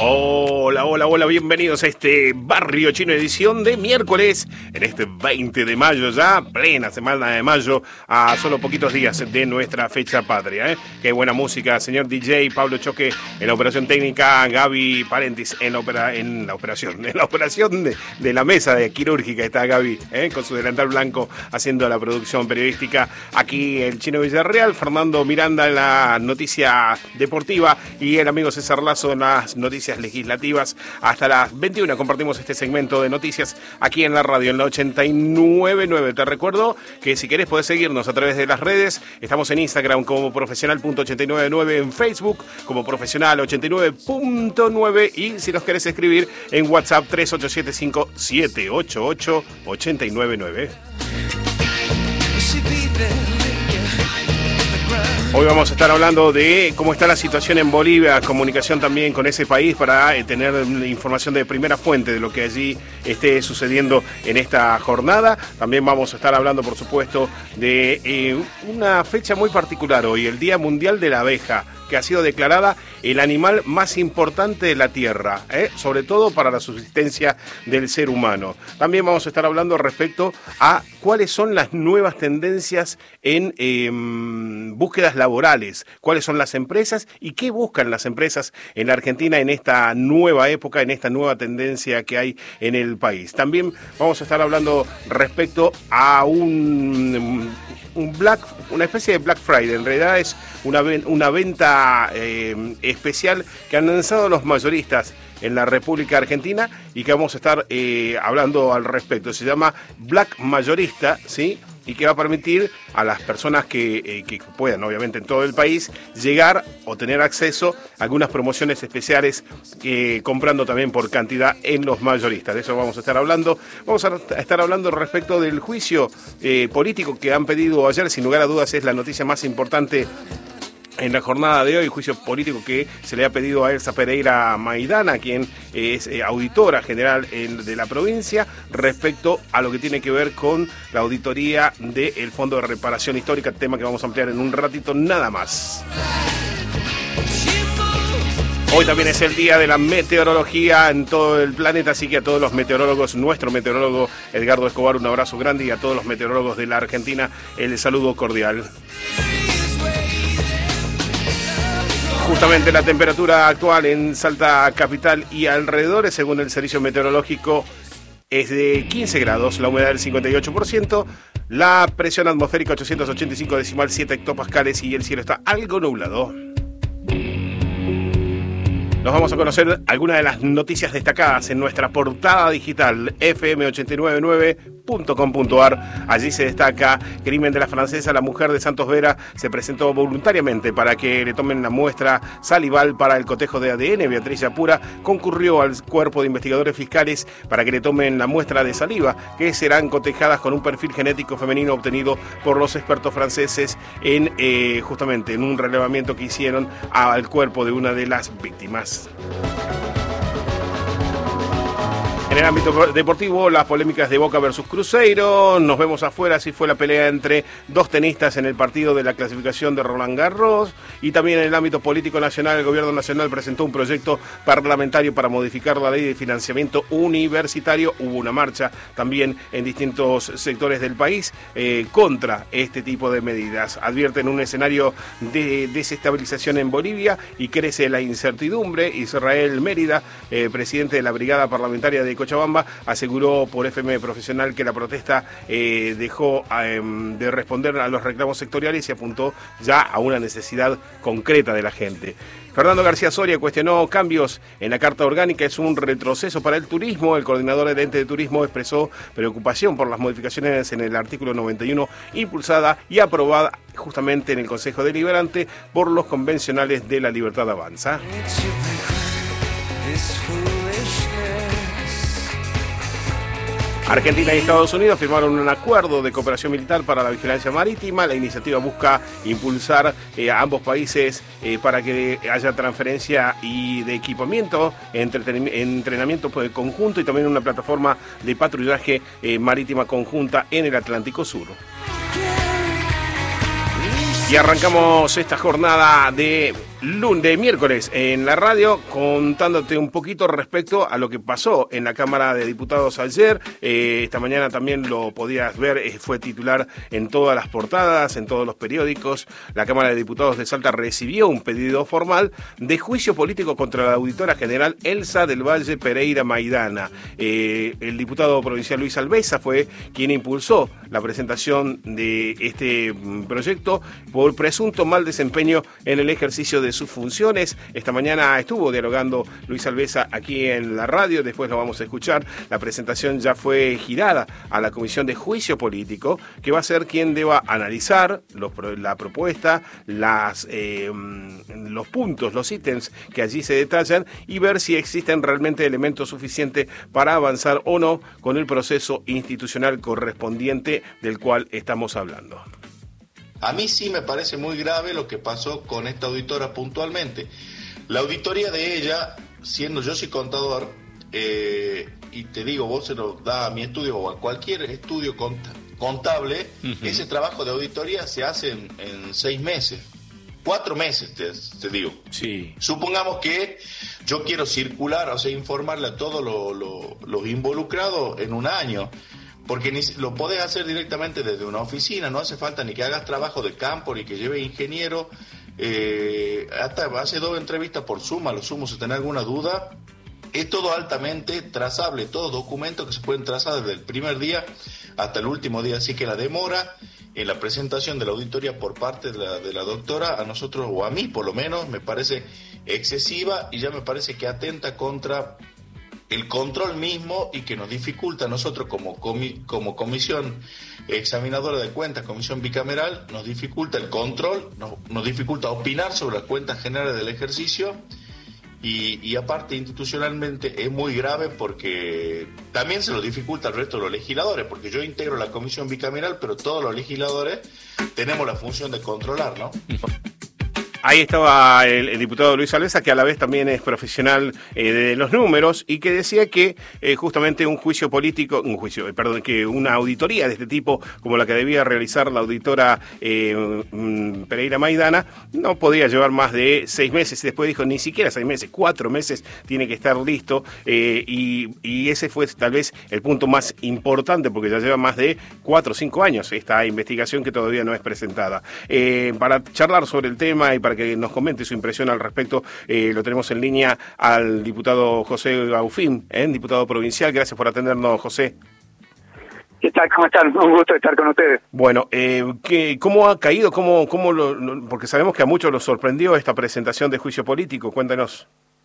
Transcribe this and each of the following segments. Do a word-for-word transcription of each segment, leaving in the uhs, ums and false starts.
Hola, hola, hola, bienvenidos a este Barrio Chino, edición de miércoles, en este veinte de mayo ya, plena semana de mayo, a solo poquitos días de nuestra fecha patria, ¿eh? Qué buena música, señor D J, Pablo Choque en la operación técnica, Gaby Parentis en la, opera, en la operación, en la operación de, de la mesa de quirúrgica está Gaby, ¿eh? Con su delantal blanco haciendo la producción periodística, aquí el Chino Villarreal, Fernando Miranda en la noticia deportiva y el amigo César Lazo en las noticias legislativas. Hasta las veintiuna compartimos este segmento de noticias aquí en la radio, en la ochenta y nueve punto nueve. Te recuerdo que si querés podés seguirnos a través de las redes. Estamos en Instagram como profesional punto ochenta y nueve punto nueve, en Facebook como profesional ochenta y nueve punto nueve y si nos querés escribir en WhatsApp tres ocho siete cinco siete ocho ocho ocho nueve nueve. Hoy vamos a estar hablando de cómo está la situación en Bolivia, comunicación también con ese país para eh, tener información de primera fuente de lo que allí esté sucediendo en esta jornada. También vamos a estar hablando, por supuesto, de eh, una fecha muy particular hoy, el Día Mundial de la Abeja, que ha sido declarada el animal más importante de la Tierra, ¿eh? sobre todo para la subsistencia del ser humano. También vamos a estar hablando respecto a cuáles son las nuevas tendencias en eh, búsquedas laborales, cuáles son las empresas y qué buscan las empresas en la Argentina en esta nueva época, en esta nueva tendencia que hay en el país. También vamos a estar hablando respecto a un, un Black, una especie de Black Friday, en realidad es una, una venta eh, especial que han lanzado los mayoristas en la República Argentina y que vamos a estar eh, hablando al respecto. Se llama Black Mayorista, ¿sí? Y que va a permitir a las personas que, eh, que puedan, obviamente en todo el país, llegar o tener acceso a algunas promociones especiales, eh, comprando también por cantidad en los mayoristas. De eso vamos a estar hablando. Vamos a estar hablando respecto del juicio eh, político que han pedido ayer. Sin lugar a dudas es la noticia más importante en la jornada de hoy, juicio político que se le ha pedido a Elsa Pereira Maidana, quien es eh, auditora general en, de la provincia, respecto a lo que tiene que ver con la auditoría del Fondo de Reparación Histórica, tema que vamos a ampliar en un ratito nada más. Hoy también es el día de la meteorología en todo el planeta, así que a todos los meteorólogos, nuestro meteorólogo Edgardo Escobar, un abrazo grande, y a todos los meteorólogos de la Argentina, el saludo cordial. Justamente la temperatura actual en Salta Capital y alrededores, según el Servicio Meteorológico, es de quince grados, la humedad del cincuenta y ocho por ciento, la presión atmosférica ochocientos ochenta y cinco decimal siete hectopascales y el cielo está algo nublado. Nos vamos a conocer algunas de las noticias destacadas en nuestra portada digital efe eme ochenta y nueve punto nueve punto com punto ar. Allí se destaca: crimen de la francesa, la mujer de Santos Vera se presentó voluntariamente para que le tomen la muestra salival para el cotejo de A D N. Beatriz Yapura concurrió al cuerpo de investigadores fiscales para que le tomen la muestra de saliva, que serán cotejadas con un perfil genético femenino obtenido por los expertos franceses en eh, justamente en un relevamiento que hicieron al cuerpo de una de las víctimas. En el ámbito deportivo, las polémicas de Boca versus Cruzeiro. Nos vemos afuera, así fue la pelea entre dos tenistas en el partido de la clasificación de Roland Garros. Y también en el ámbito político nacional, el gobierno nacional presentó un proyecto parlamentario para modificar la ley de financiamiento universitario. Hubo una marcha también en distintos sectores del país eh, contra este tipo de medidas. Advierten un escenario de desestabilización en Bolivia y crece la incertidumbre. Israel Mérida, eh, presidente de la Brigada Parlamentaria de Cochabamba, aseguró por efe eme Profesional que la protesta eh, dejó eh, de responder a los reclamos sectoriales y apuntó ya a una necesidad concreta de la gente. Fernando García Soria cuestionó cambios en la Carta Orgánica, es un retroceso para el turismo. El coordinador del ente de turismo expresó preocupación por las modificaciones en el artículo noventa y uno impulsada y aprobada justamente en el Consejo Deliberante por los convencionales de La Libertad Avanza. Argentina y Estados Unidos firmaron un acuerdo de cooperación militar para la vigilancia marítima. La iniciativa busca impulsar eh, a ambos países eh, para que haya transferencia y de equipamiento, entrenamiento conjunto y también una plataforma de patrullaje eh, marítima conjunta en el Atlántico Sur. Y arrancamos esta jornada de lunes, de miércoles en la radio, contándote un poquito respecto a lo que pasó en la Cámara de Diputados ayer. Eh, esta mañana también lo podías ver, eh, fue titular en todas las portadas, en todos los periódicos. La Cámara de Diputados de Salta recibió un pedido formal de juicio político contra la auditora general Elsa del Valle Pereira Maidana. Eh, el diputado provincial Luis Alvesa fue quien impulsó la presentación de este proyecto por presunto mal desempeño en el ejercicio de sus funciones. Esta mañana estuvo dialogando Luis Alvesa aquí en la radio, después lo vamos a escuchar. La presentación ya fue girada a la Comisión de Juicio Político, que va a ser quien deba analizar los, la propuesta, las, eh, los puntos, los ítems que allí se detallan y ver si existen realmente elementos suficientes para avanzar o no con el proceso institucional correspondiente del cual estamos hablando. A mí sí me parece muy grave lo que pasó con esta auditora puntualmente. La auditoría de ella, siendo yo soy contador, eh, y te digo, vos se lo da a mi estudio o a cualquier estudio contable, uh-huh. Ese trabajo de auditoría se hace en, en seis meses, cuatro meses te, te digo. Sí. Supongamos que yo quiero circular, o sea, informarle a todos los lo, lo involucrados en un año. Porque ni, lo podés hacer directamente desde una oficina, no hace falta ni que hagas trabajo de campo, ni que lleve ingeniero. Eh, hasta hace dos entrevistas por Zoom, a lo sumo si tenés alguna duda. Es todo altamente trazable, todo documento que se pueden trazar desde el primer día hasta el último día. Así que la demora en la presentación de la auditoría por parte de la, de la doctora, a nosotros, o a mí por lo menos, me parece excesiva y ya me parece que atenta contra el control mismo y que nos dificulta a nosotros como, comi, como comisión examinadora de cuentas, comisión bicameral, nos dificulta el control, nos, nos dificulta opinar sobre las cuentas generales del ejercicio y, y aparte institucionalmente es muy grave porque también se lo dificulta al resto de los legisladores, porque yo integro la comisión bicameral, pero todos los legisladores tenemos la función de controlar, ¿no? Ahí estaba el, el diputado Luis Alvesa, que a la vez también es profesional eh, de los números y que decía que eh, justamente un juicio político, un juicio, eh, perdón, que una auditoría de este tipo, como la que debía realizar la auditora eh, Pereira Maidana, no podía llevar más de seis meses. Y después dijo, ni siquiera seis meses, cuatro meses tiene que estar listo. Eh, y, y ese fue tal vez el punto más importante, porque ya lleva más de cuatro o cinco años esta investigación que todavía no es presentada. Eh, para charlar sobre el tema y para que nos comente su impresión al respecto, eh, lo tenemos en línea al diputado José Gaufín, ¿eh? Diputado provincial. Gracias por atendernos, José. ¿Qué tal? ¿Cómo están? Un gusto estar con ustedes. Bueno, eh, ¿qué, ¿cómo ha caído? ¿Cómo, cómo lo, lo, porque sabemos que a muchos los sorprendió esta presentación de juicio político. Cuéntanos.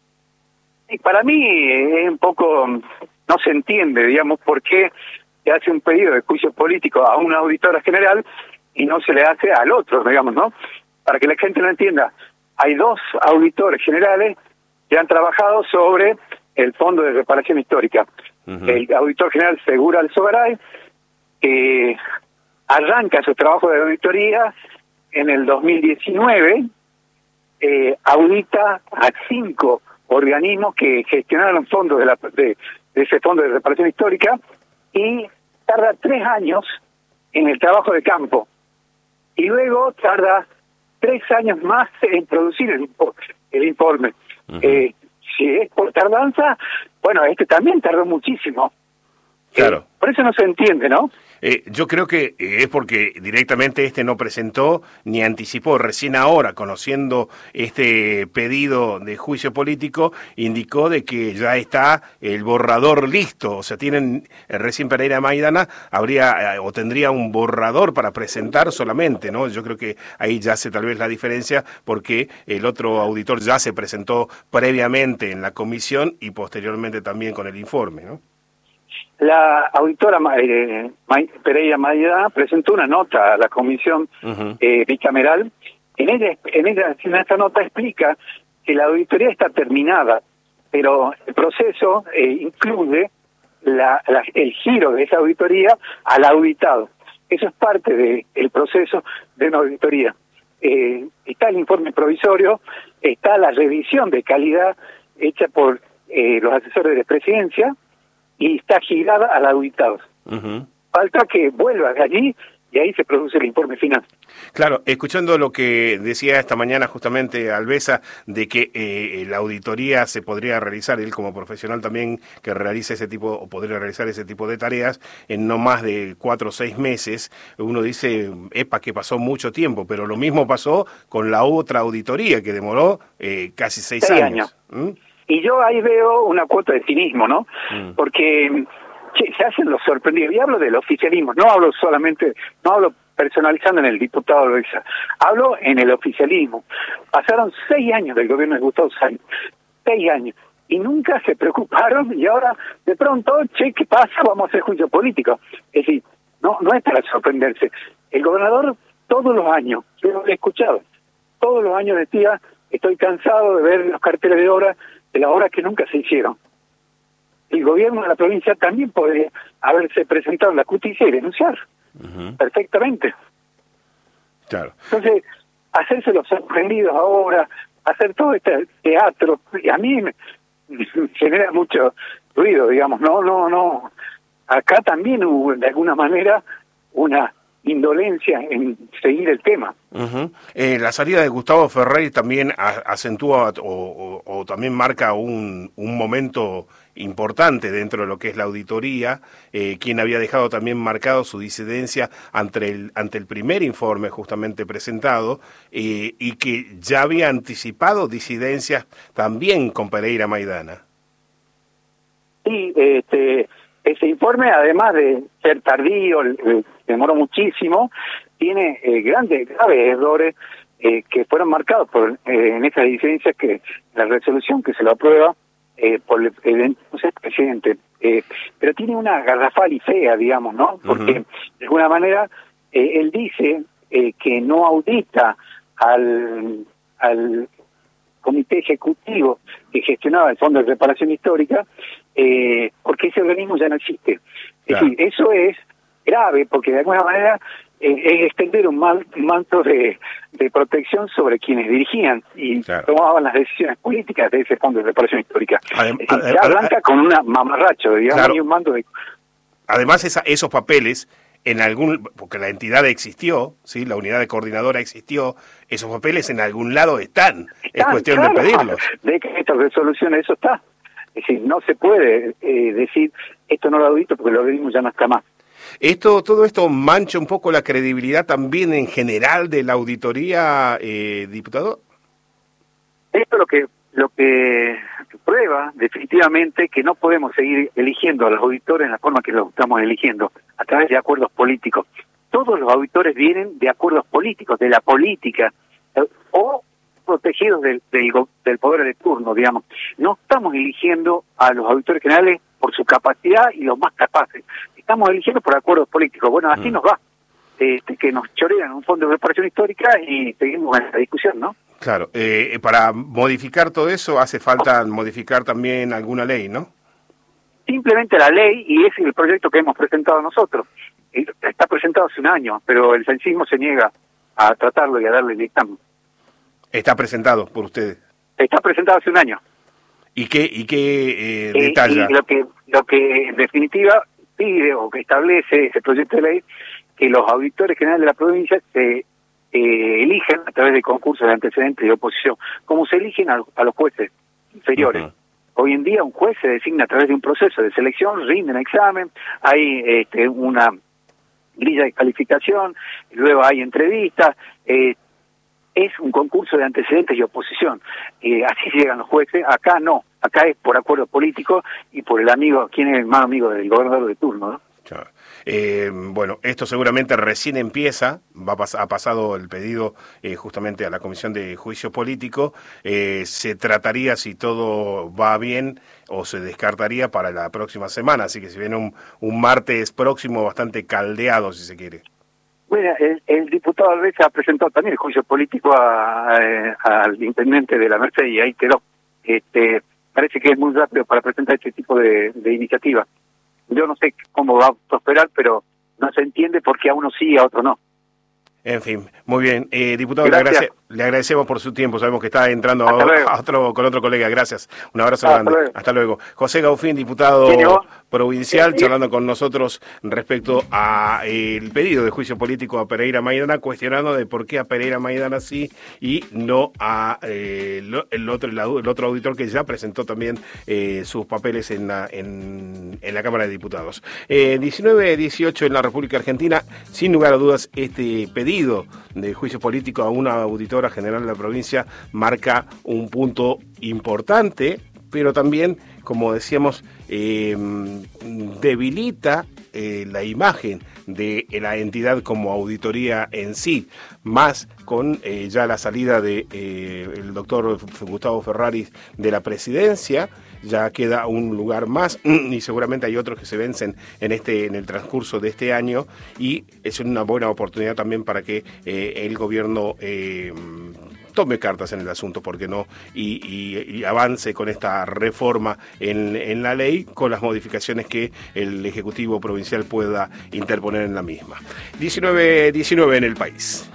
Y para mí es un poco, no se entiende, digamos, por qué se hace un pedido de juicio político a una auditora general y no se le hace al otro, digamos, ¿no? Para que la gente lo entienda, hay dos auditores generales que han trabajado sobre el Fondo de Reparación Histórica. Uh-huh. El auditor general Segura Alzogaray, que arranca su trabajo de auditoría en el dos mil diecinueve, eh, audita a cinco organismos que gestionaron fondos de, la, de, de ese Fondo de Reparación Histórica y tarda tres años en el trabajo de campo. Y luego tarda tres años más en producir el, el informe. Uh-huh. Eh, si es por tardanza, bueno, este también tardó muchísimo. Claro. Eh, por eso no se entiende, ¿no? Eh, yo creo que es porque directamente este no presentó ni anticipó. Recién ahora, conociendo este pedido de juicio político, indicó de que ya está el borrador listo. O sea, tienen recién Pereira Maidana habría o tendría un borrador para presentar solamente, ¿no? Yo creo que ahí ya hace tal vez la diferencia, porque el otro auditor ya se presentó previamente en la comisión y posteriormente también con el informe, ¿no? La auditora eh, Pereira Maidana presentó una nota a la comisión uh-huh. eh, bicameral. En ella, en ella, en esta nota explica que la auditoría está terminada, pero el proceso eh, incluye la, la, el giro de esa auditoría al auditado. Eso es parte del de, proceso de una auditoría. Eh, está el informe provisorio, está la revisión de calidad hecha por eh, los asesores de presidencia, y está girada al auditado. Uh-huh. Falta que vuelva de allí y ahí se produce el informe final. Claro, escuchando lo que decía esta mañana justamente Alvesa, de que eh, la auditoría se podría realizar, él como profesional también que realiza ese tipo, o podría realizar ese tipo de tareas en no más de cuatro o seis meses, uno dice, epa, que pasó mucho tiempo, pero lo mismo pasó con la otra auditoría que demoró eh, casi seis, seis años. años. ¿Mm? Y yo ahí veo una cuota de cinismo, ¿no? Mm. Porque che, se hacen los sorprendidos, y hablo del oficialismo, no hablo solamente, no hablo personalizando en el diputado Alvesa, hablo en el oficialismo. Pasaron seis años del gobierno de Gustavo Sáenz, seis años, y nunca se preocuparon, y ahora de pronto, che, ¿qué pasa? Vamos a hacer juicio político. Es decir, no, no es para sorprenderse. El gobernador todos los años, yo lo he escuchado, todos los años decía, estoy cansado de ver los carteles de obra, de las obras que nunca se hicieron. El gobierno de la provincia también podría haberse presentado en la justicia y denunciar. Uh-huh. Perfectamente. Claro. Entonces, hacerse los sorprendidos ahora, hacer todo este teatro, a mí me, me genera mucho ruido, digamos. No, no, no. Acá también hubo, de alguna manera, una indolencia en seguir el tema. Uh-huh. Eh, la salida de Gustavo Ferrey también a, acentúa o, o, o también marca un, un momento importante dentro de lo que es la auditoría, eh, quien había dejado también marcado su disidencia ante el, ante el primer informe justamente presentado, eh, y que ya había anticipado disidencias también con Pereira Maidana. Sí, este... ese informe, además de ser tardío, eh, demoró muchísimo, tiene eh, grandes, graves errores eh, que fueron marcados por eh, en esas disidencias, que la resolución que se lo aprueba eh, por el, el entonces presidente. Eh, pero tiene una garrafal y fea, digamos, ¿no? Porque, uh-huh. de alguna manera, eh, él dice eh, que no audita al, al comité ejecutivo que gestionaba el Fondo de Reparación Histórica, eh, porque ese organismo ya no existe. Claro. Es decir, eso es grave, porque de alguna manera eh, es extender un, mal, un manto de, de protección sobre quienes dirigían y claro. tomaban las decisiones políticas de ese Fondo de Reparación Histórica. Adem es decir, ya blanca con una mamarracho, digamos, claro. y un mando de... Además, esa, esos papeles, en algún, porque la entidad existió, sí, la unidad de coordinadora existió, esos papeles en algún lado están, están es cuestión claro, de pedirlos. De que estas resoluciones, eso está. Es decir, no se puede eh, decir, esto no lo audito porque lo audimos ya no está más. Esto, todo esto mancha un poco la credibilidad también en general de la auditoría, eh, diputado. Esto es lo que, lo que prueba definitivamente que no podemos seguir eligiendo a los auditores en la forma que los estamos eligiendo, a través de acuerdos políticos. Todos los auditores vienen de acuerdos políticos, de la política, eh, o protegidos del, del, del poder de turno, digamos. No estamos eligiendo a los auditores generales por su capacidad y los más capaces. Estamos eligiendo por acuerdos políticos. Bueno, así mm. nos va. Este, que nos chorean un fondo de reparación histórica y seguimos en la discusión, ¿no? Claro. Eh, para modificar todo eso hace falta modificar también alguna ley, ¿no? Simplemente la ley, y es el proyecto que hemos presentado nosotros. Está presentado hace un año, pero el cencismo se niega a tratarlo y a darle dictamen. Está presentado por ustedes. Está presentado hace un año. ¿Y qué y qué eh, detalla? Y lo que lo que en definitiva pide o que establece ese proyecto de ley, que los auditores generales de la provincia se eh, eligen a través de concursos de antecedentes y de oposición, como se eligen a, a los jueces inferiores. Uh-huh. Hoy en día un juez se designa a través de un proceso de selección, rinde un examen, hay este, una grilla de calificación, luego hay entrevistas, eh, es un concurso de antecedentes y oposición. Eh, así llegan los jueces. Acá no, acá es por acuerdo político y por el amigo, quién es el más amigo del gobernador de turno, ¿no? Claro. Eh, bueno, esto seguramente recién empieza, va a pas- ha pasado el pedido eh, justamente a la Comisión de Juicio Político, eh, se trataría, si todo va bien, o se descartaría para la próxima semana, así que si viene un, un martes próximo bastante caldeado, si se quiere. Bueno, el, el diputado Alvesa presentó también el juicio político a, a, al intendente de la Merced y ahí quedó. Este, parece que es muy rápido para presentar este tipo de, de iniciativa. Yo no sé cómo va a prosperar, pero no se entiende por qué a uno sí y a otro no. En fin, muy bien. Eh, diputado, le, Gracias. agradece, le agradecemos por su tiempo. Sabemos que está entrando Hasta a, luego. a otro, con otro colega. Gracias. Un abrazo Hasta grande. luego. Hasta luego. José Gaufín, diputado ¿Quién llegó? provincial, ¿Quién? charlando con nosotros respecto a eh, el pedido de juicio político a Pereira Maidana, cuestionando de por qué a Pereira Maidana sí y no a eh, lo- el, otro, el, el otro auditor que ya presentó también eh, sus papeles en la, en, en la Cámara de Diputados. Eh, diecinueve dieciocho en la República Argentina, sin lugar a dudas, este pedido de juicio político a una auditora general de la provincia marca un punto importante, pero también, como decíamos, eh, debilita eh, la imagen de la entidad como auditoría en sí, más con eh, ya la salida de eh, el doctor Gustavo Ferraris de la presidencia. Ya queda un lugar más y seguramente hay otros que se vencen en este en el transcurso de este año, y es una buena oportunidad también para que eh, el gobierno eh, tome cartas en el asunto, porque no, y, y, y avance con esta reforma en, en la ley, con las modificaciones que el Ejecutivo Provincial pueda interponer en la misma. diecinueve diecinueve en el país.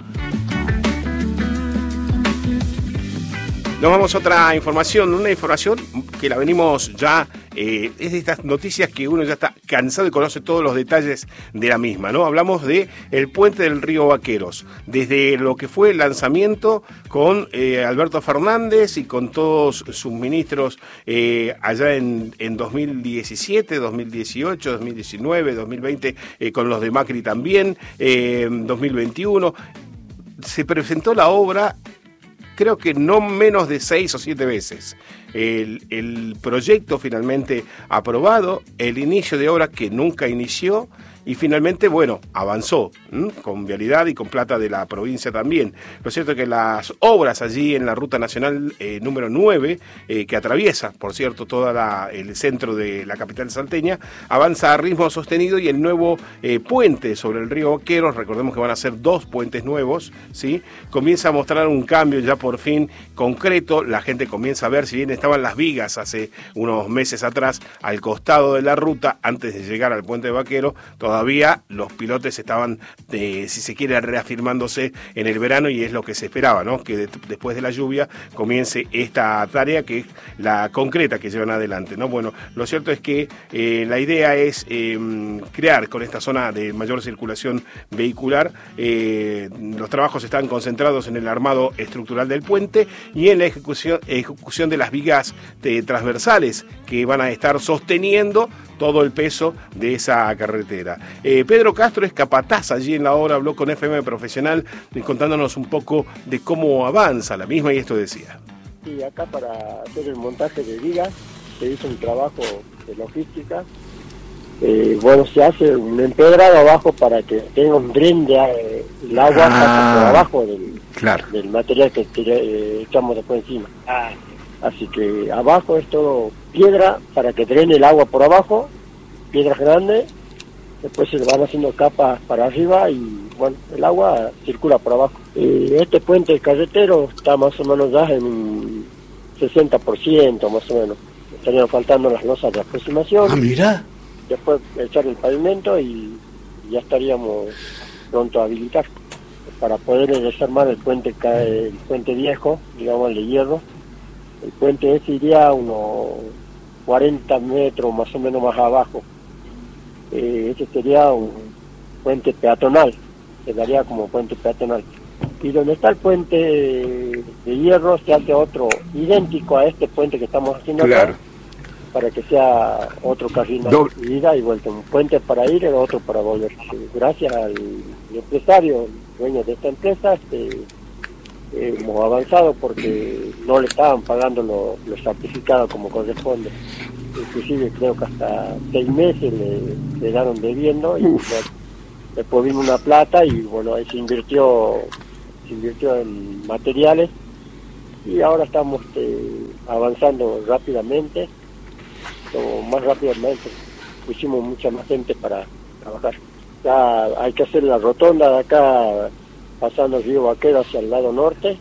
Nos vamos a otra información, una información que la venimos ya, eh, es de estas noticias que uno ya está cansado y conoce todos los detalles de la misma, ¿no? Hablamos de el puente del río Vaqueros, desde lo que fue el lanzamiento con eh, Alberto Fernández y con todos sus ministros eh, allá en, en dos mil diecisiete, dos mil dieciocho, dos mil diecinueve, dos mil veinte, eh, con los de Macri también, eh, dos mil veintiuno, se presentó la obra creo que no menos de seis o siete veces. El, el proyecto finalmente aprobado, el inicio de obra que nunca inició y finalmente, bueno, avanzó ¿m? con vialidad y con plata de la provincia también. Lo cierto es que las obras allí en la Ruta Nacional eh, número nueve, eh, que atraviesa, por cierto, todo el centro de la capital salteña, avanza a ritmo sostenido, y el nuevo eh, puente sobre el río Vaqueros, recordemos que van a ser dos puentes nuevos, ¿sí? Comienza a mostrar un cambio ya por fin concreto. La gente comienza a ver, si bien estaban las vigas hace unos meses atrás al costado de la ruta, antes de llegar al puente de Vaquero, todavía los pilotes estaban, eh, si se quiere, reafirmándose en el verano, y es lo que se esperaba, ¿no? Que de, después de la lluvia comience esta tarea, que es la concreta que llevan adelante, ¿no? Bueno, lo cierto es que eh, la idea es eh, crear con esta zona de mayor circulación vehicular. Eh, los trabajos están concentrados en el armado estructural del puente y en la ejecución, ejecución de las vigas de transversales que van a estar sosteniendo todo el peso de esa carretera. Eh, Pedro Castro es capataz allí en la obra, habló con F M Profesional contándonos un poco de cómo avanza la misma, y esto decía. Y acá para hacer el montaje de vigas se hizo un trabajo de logística. Eh, bueno, se hace un empedrado abajo para que tenga un dren de eh, el agua Ah, pasa por abajo del, claro. del material que tira, eh, echamos después encima. Ah. Así que abajo es todo piedra para que drene el agua por abajo, piedras grandes, después se le van haciendo capas para arriba y bueno, el agua circula por abajo. Eh, este puente carretero está más o menos ya en un sesenta por ciento más o menos. Estarían faltando las losas de aproximación. Ah, mira. Después echar el pavimento y ya estaríamos pronto a habilitar para poder desarmar el puente, el puente viejo, digamos el de hierro. El puente ese iría a unos cuarenta metros más o menos más abajo. Eh, ese sería un puente peatonal, quedaría como puente peatonal. Y donde está el puente de hierro se hace otro idéntico a este puente que estamos haciendo Claro. acá, para que sea otro carril Doble. de ida y vuelta, un puente para ir y otro para volver. Eh, Gracias al empresario, dueño de esta empresa, este, eh, hemos avanzado porque no le estaban pagando lo- los certificados como corresponde. Inclusive creo que hasta seis meses le quedaron debiendo y bueno, después vino una plata y bueno, ahí se invirtió, se invirtió en materiales y ahora estamos eh, avanzando rápidamente, o más rápidamente. Pusimos mucha más gente para trabajar. Ya hay que hacer la rotonda de acá, pasando el río Vaquero hacia el lado norte.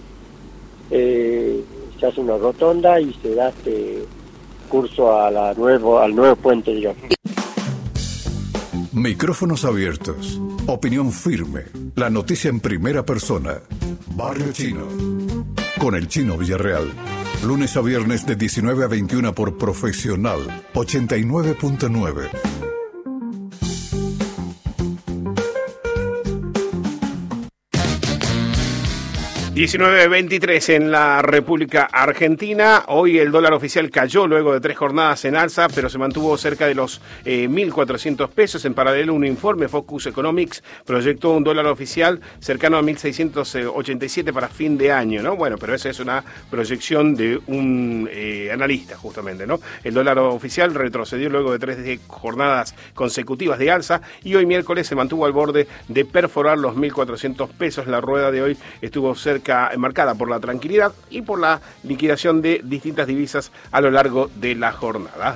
Eh, se hace una rotonda y se da este curso a la nuevo, al nuevo puente, digamos. Micrófonos abiertos, Opinión firme. La noticia en primera persona. Barrio Chino. Con el Chino Villarreal. Lunes a viernes de diecinueve a veintiuna por Profesional ochenta y nueve punto nueve. diecinueve veintitrés en la República Argentina. Hoy el dólar oficial cayó luego de tres jornadas en alza, pero se mantuvo cerca de los eh, mil cuatrocientos pesos. En paralelo, un informe Focus Economics proyectó un dólar oficial cercano a mil seiscientos ochenta y siete para fin de año, ¿no? Bueno, pero esa es una proyección de un eh, analista, justamente, ¿no? El dólar oficial retrocedió luego de tres jornadas consecutivas de alza y hoy miércoles se mantuvo al borde de perforar los mil cuatrocientos pesos. La rueda de hoy estuvo cerca marcada por la tranquilidad y por la liquidación de distintas divisas a lo largo de la jornada.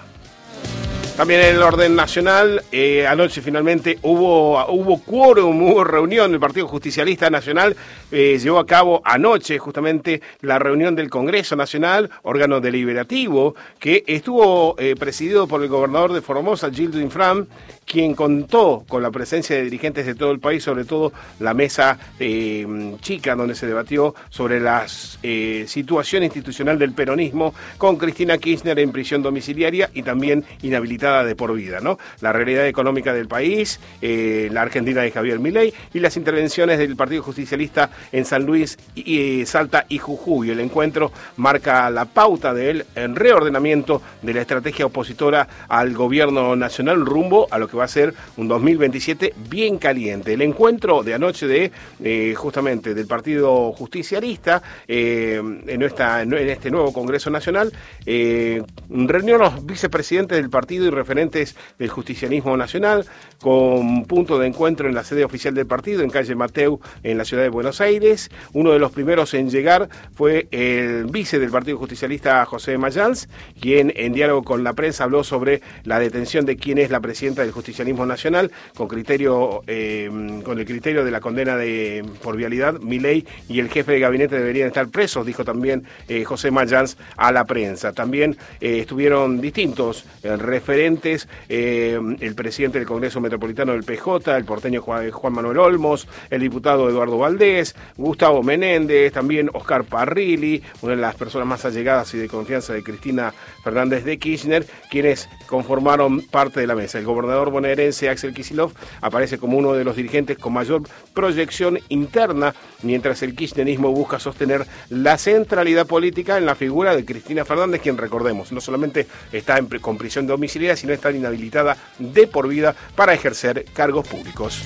También en el orden nacional, eh, anoche finalmente hubo hubo quórum, hubo reunión del Partido Justicialista Nacional, eh, llevó a cabo anoche justamente la reunión del Congreso Nacional, órgano deliberativo, que estuvo eh, presidido por el gobernador de Formosa, Gildo Infram, quien contó con la presencia de dirigentes de todo el país, sobre todo la mesa eh, chica, donde se debatió sobre la eh, situación institucional del peronismo, con Cristina Kirchner en prisión domiciliaria y también inhabilitada de por vida, ¿no? La realidad económica del país, eh, la Argentina de Javier Milei y las intervenciones del Partido Justicialista en San Luis, y, eh, Salta y Jujuy. El encuentro marca la pauta del reordenamiento de la estrategia opositora al gobierno nacional rumbo a lo que va a ser un dos mil veintisiete bien caliente. El encuentro de anoche de eh, justamente del Partido Justicialista eh, en, esta, en este nuevo Congreso Nacional eh, reunió a los vicepresidentes del partido y referentes del justicialismo nacional, con punto de encuentro en la sede oficial del partido, en calle Mateu, en la ciudad de Buenos Aires. Uno de los primeros en llegar fue el vice del Partido Justicialista, José Mayans, quien en diálogo con la prensa habló sobre la detención de quien es la presidenta del Justicialismo Nacional, con criterio eh, con el criterio de la condena de por vialidad. Milei y el jefe de gabinete deberían estar presos, dijo también eh, José Mayans a la prensa. También eh, estuvieron distintos eh, referentes, eh, el presidente del Congreso Metropolitano del P J, el porteño Juan, Juan Manuel Olmos, el diputado Eduardo Valdés, Gustavo Menéndez, también Oscar Parrilli, una de las personas más allegadas y de confianza de Cristina Fernández de Kirchner, quienes conformaron parte de la mesa. El gobernador bonaerense Axel Kicillof aparece como uno de los dirigentes con mayor proyección interna, mientras el kirchnerismo busca sostener la centralidad política en la figura de Cristina Fernández, quien, recordemos, no solamente está en, con prisión domiciliaria, sino está inhabilitada de por vida para ejercer cargos públicos.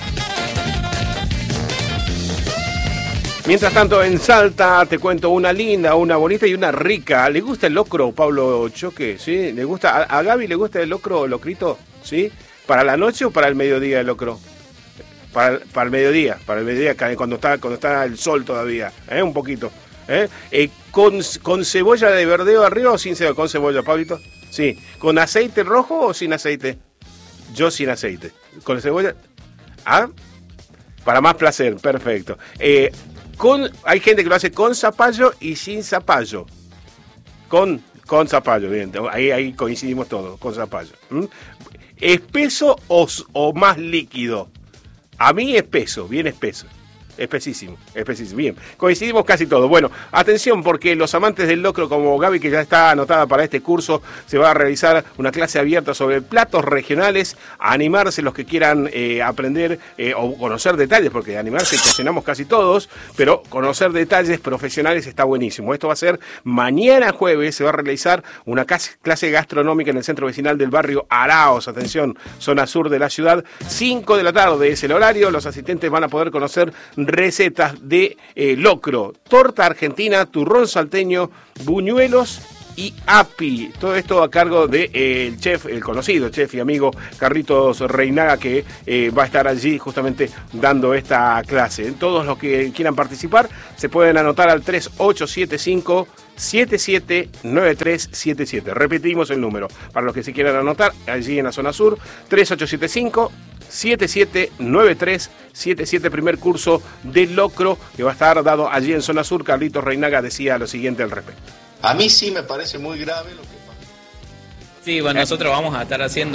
Mientras tanto, en Salta te cuento una linda, una bonita y una rica. ¿Le gusta el locro, Pablo Choque? ¿Sí? ¿Le gusta? ¿A, a Gaby le gusta el locro, locrito? ¿Sí? ¿Para la noche o para el mediodía el locro? Para, para el mediodía, para el mediodía, cuando está, cuando está el sol todavía, ¿eh? Un poquito. ¿eh? Eh, con, ¿Con cebolla de verdeo arriba o sin cebolla? ¿Con cebolla, Pablito? Sí. ¿Con aceite rojo o sin aceite? Yo sin aceite. ¿Con cebolla? ¿Ah? Para más placer, perfecto. Eh, con, hay gente que lo hace con zapallo y sin zapallo. Con, con zapallo, bien. Ahí, ahí coincidimos todos, con zapallo. ¿Mm? ¿Espeso o, o más líquido? A mí espeso, bien espeso. Espesísimo, espesísimo. Bien, coincidimos casi todo. Bueno, atención, porque los amantes del locro como Gaby, que ya está anotada para este curso, se va a realizar una clase abierta sobre platos regionales. A animarse los que quieran eh, aprender eh, o conocer detalles, porque de animarse cocinamos casi todos, pero conocer detalles profesionales está buenísimo. Esto va a ser mañana jueves, se va a realizar una clase gastronómica en el centro vecinal del barrio Araos. Atención, zona sur de la ciudad. cinco de la tarde es el horario. Los asistentes van a poder conocer recetas de eh, locro, torta argentina, turrón salteño, buñuelos y api. Todo esto a cargo del de, eh, chef, el conocido chef y amigo Carlitos Reinaga, que eh, va a estar allí justamente dando esta clase. Todos los que quieran participar se pueden anotar al tres ocho siete cinco, siete siete nueve tres siete siete. Repetimos el número para los que se quieran anotar allí en la zona sur: tres ocho siete cinco, siete siete nueve tres siete siete. Primer curso de locro que va a estar dado allí en zona sur. Carlitos Reinaga decía lo siguiente al respecto. A mí sí me parece muy grave lo que pasa. Sí, bueno, nosotros vamos a estar haciendo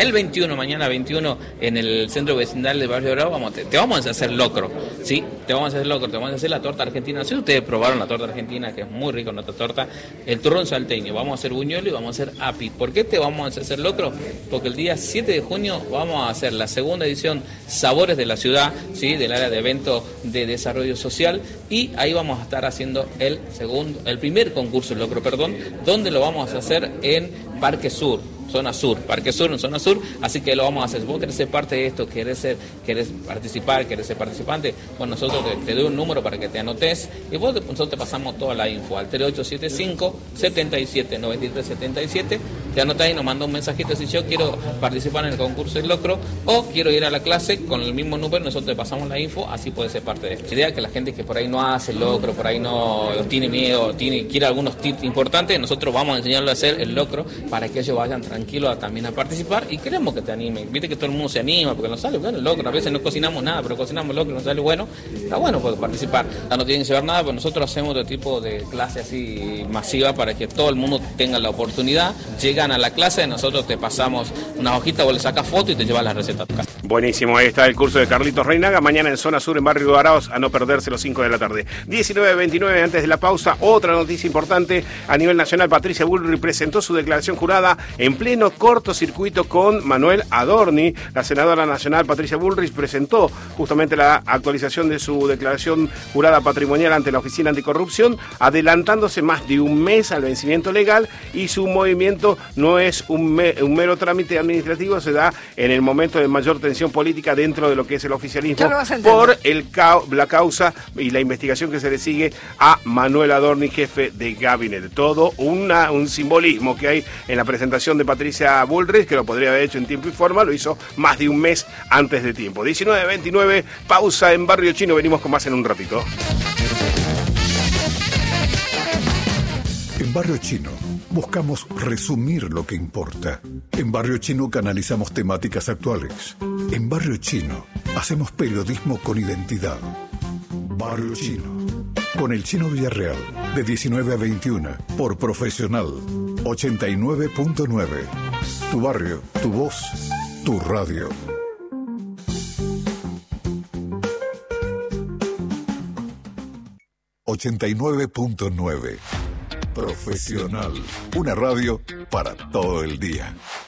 El veintiuno, mañana veintiuno, en el centro vecinal del barrio Bravo, vamos, te, te vamos a hacer locro, ¿sí? Te vamos a hacer locro, te vamos a hacer la torta argentina. No sé si ustedes probaron la torta argentina, que es muy rica nuestra torta. El turrón salteño, vamos a hacer buñuelo y vamos a hacer api. ¿Por qué te vamos a hacer locro? Porque el día siete de junio vamos a hacer la segunda edición Sabores de la Ciudad, ¿sí? Del área de eventos de desarrollo social, y ahí vamos a estar haciendo el segundo, el primer concurso locro, perdón, donde lo vamos a hacer en Parque Sur. Zona Sur, Parque Sur, en Zona Sur, así que lo vamos a hacer. Si vos querés ser parte de esto, querés, ser, querés participar, querés ser participante, pues nosotros te, te doy un número para que te anotes y vos nosotros te pasamos toda la info al cero ocho siete cinco, setenta y siete, noventa y tres setenta y siete, te anotás y nos manda un mensajito si yo quiero participar en el concurso del locro o quiero ir a la clase con el mismo número, nosotros te pasamos la info, así puedes ser parte de esto. La idea es que la gente que por ahí no hace el locro, por ahí no tiene miedo, tiene, quiere algunos tips importantes, nosotros vamos a enseñarle a hacer el locro para que ellos vayan tranquilos a, también a participar, y queremos que te animen. Viste que todo el mundo se anima porque nos sale bueno el locro, a veces no cocinamos nada, pero cocinamos locro y nos sale bueno, está bueno poder participar. No tienen que llevar nada, pero nosotros hacemos otro tipo de clase así masiva para que todo el mundo tenga la oportunidad. Llegan a la clase, nosotros te pasamos una hojita, vos le sacas foto y te llevas la receta a tu casa. Buenísimo, ahí está el curso de Carlitos Reinaga, mañana en Zona Sur, en Barrio Araos, a no perderse los cinco de la tarde. diecinueve veintinueve, antes de la pausa, otra noticia importante a nivel nacional. Patricia Bullrich presentó su declaración jurada en pleno cortocircuito con Manuel Adorni. La senadora nacional Patricia Bullrich presentó justamente la actualización de su declaración jurada patrimonial ante la Oficina Anticorrupción, adelantándose más de un mes al vencimiento legal, y su movimiento no es un, me, un mero trámite administrativo, se da en el momento de mayor tensión política dentro de lo que es el oficialismo por el la causa y la investigación que se le sigue a Manuel Adorni, jefe de gabinete. Todo una, un simbolismo que hay en la presentación de Patricia Bullrich, que lo podría haber hecho en tiempo y forma, lo hizo más de un mes antes de tiempo. diecinueve veintinueve, pausa en Barrio Chino, venimos con más en un ratito. En Barrio Chino buscamos resumir lo que importa. En Barrio Chino canalizamos temáticas actuales. En Barrio Chino hacemos periodismo con identidad. Barrio Chino, con el Chino Villarreal, de diecinueve a veintiuna, por Profesional, ochenta y nueve punto nueve. Tu barrio, tu voz, tu radio. ochenta y nueve punto nueve. Profesional, una radio para todo el día.